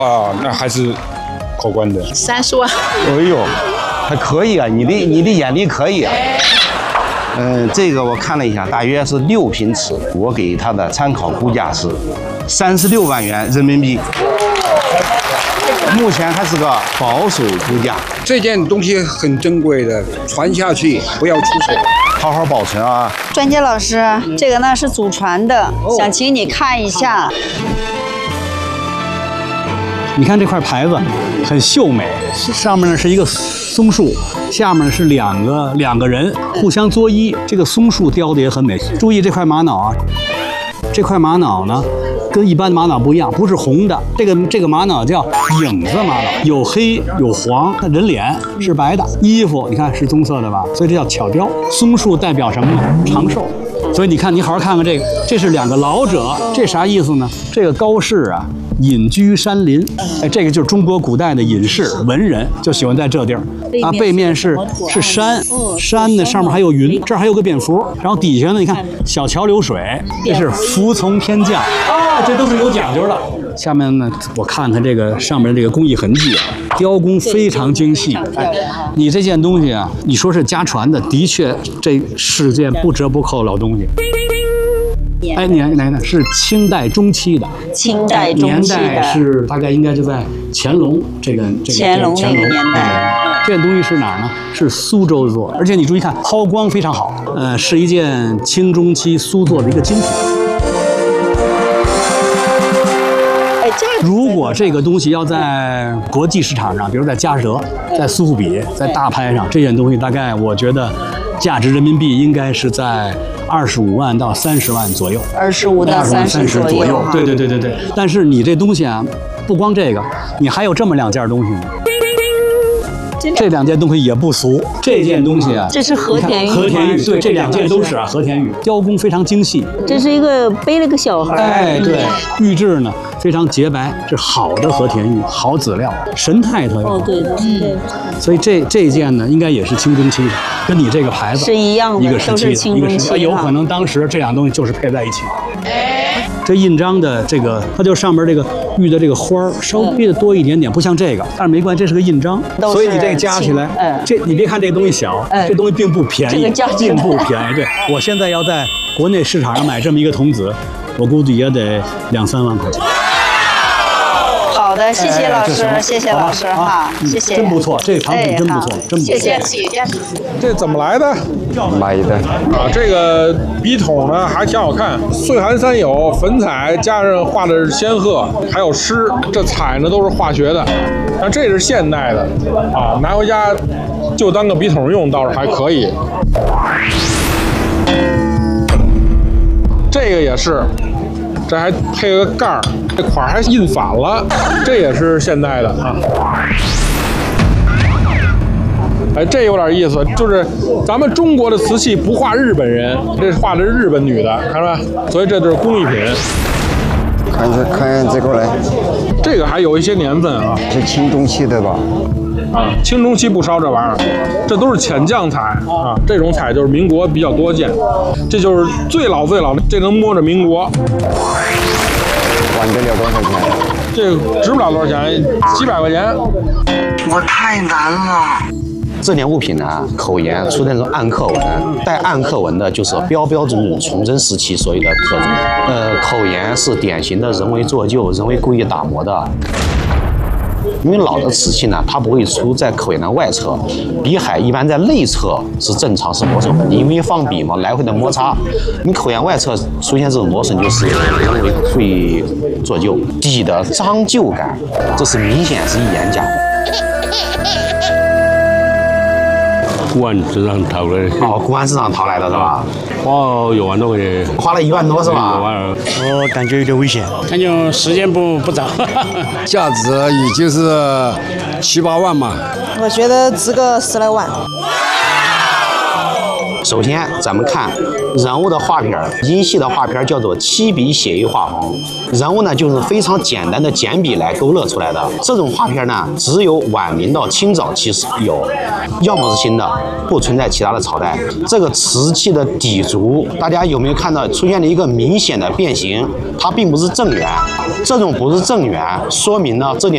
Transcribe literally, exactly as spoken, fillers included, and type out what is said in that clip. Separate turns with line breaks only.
啊，那还是可观的。
三十万。
哎呦，还可以啊，你的你的眼力可以啊。嗯、呃，这个我看了一下，大约是六平尺，我给它的参考估价是三十六万元人民币。目前还是个保守估价。
这件东西很珍贵的，传下去不要出手，
好好保存啊。
专家老师，这个呢是祖传的，哦、想请你看一下。
你看这块牌子很秀美，上面呢是一个松树，下面是两个两个人互相作揖。这个松树雕的也很美。注意这块玛瑙啊，这块玛瑙呢跟一般玛瑙不一样，不是红的，这个这个玛瑙叫影子玛瑙，有黑有黄，人脸是白的，衣服你看是棕色的吧，所以这叫巧雕。松树代表什么呢？长寿。所以你看，你好好看看这个，这是两个老者，这啥意思呢？这个高士啊，隐居山林，哎，这个就是中国古代的隐士文人，就喜欢在这地儿啊。背面是是山，山呢上面还有云，这儿还有个蝙蝠，然后底下呢，你看小桥流水，这是服从天降，啊，这都是有讲究的。下面呢，我看看这个上面这个工艺痕迹啊，雕工非常精细。哎，你这件东西啊，你说是家传的，的确这是件不折不扣的老东西。哎，年来呢是清代中期的，
清代中期的
年代是大概应该就在乾隆这个这个
乾隆那个年代。
这件东西是哪儿呢？是苏州做，而且你注意看，抛光非常好。呃，是一件清中期苏做的一个精品。如果这个东西要在国际市场上，比如在佳士得、在苏富比、在大拍上，这件东西大概我觉得价值人民币应该是在二十五万到三十万左右。
二十五到三十左右。
对对对对对。但是你这东西啊，不光这个，你还有这么两件东西呢。这两件东西也不俗。这件东西啊，
这是和田玉。
和田玉，对，这两件都是啊，和田玉，雕工非常精细。
这是一个背了个小孩。
哎，对，玉质呢非常洁白，是好的和田玉，好籽料，神态特别好。
哦，对对对。
所以这这件呢，应该也是清中期的，跟你这个牌子
是一样的，
一个时期的，一个时期，有可能当时这两东西就是配在一起。这印章的这个，它就上面这个玉的这个花儿稍微的多一点点，不像这个，但是没关系，这是个印章，所以你这个加起来，这你别看这个东西小，这东西并不便宜，并不便宜。对，我现在要在国内市场上买这么一个童子，我估计也得两三万块钱。
好的，谢谢老师，谢谢老师哈，谢谢，
真不错，这个产品真不错，真不错。
谢谢。
这怎么来的？
买的
啊，这个笔筒呢还挺好看，岁寒三友粉彩加上画的是仙鹤，还有诗，这彩呢都是化学的。那这是现代的啊，拿回家就当个笔筒用，倒是还可以。这个也是，这还配个盖儿，这款还印反了，这也是现代的啊。哎，这有点意思，就是咱们中国的瓷器不画日本人，这画的是日本女的，看吧？所以这就是工艺品。
看这看这个来，
这个还有一些年份啊，
是清中期的吧？
啊，清中期不烧这玩意儿，这都是浅酱彩啊，这种彩就是民国比较多见，这就是最老最老的，这能摸着民国。
管得了多少钱？
这值不了多少钱，几百块钱。
我太难了。
这件物品呢，口沿出那种暗刻纹，带暗刻纹的就是标标准准崇祯时期所有的特征。呃，口沿是典型的人为做旧、人为故意打磨的。因为老的瓷器呢，它不会出在口沿的外侧，笔海一般在内侧是正常是磨损痕迹，因为放笔嘛，来回的摩擦，你口沿外侧出现这种磨损，就是人为故意做旧。底的张旧感，这是明显是一眼假的。
古玩市场淘的。
哦，古玩市场淘来的是吧？
花一万多块钱。
花了一万多是吧？
一万二。
我感觉有点危险，
感觉时间不不早。
价值也就是七八万嘛。
我觉得值个十来万。
首先，咱们看人物的画片，英系的画片叫做七笔写意画风。人物呢，就是非常简单的简笔来勾勒出来的。这种画片呢，只有晚明到清早期有，要么是新的，不存在其他的朝代。这个瓷器的底足，大家有没有看到出现了一个明显的变形？它并不是正圆，这种不是正圆，说明呢这点。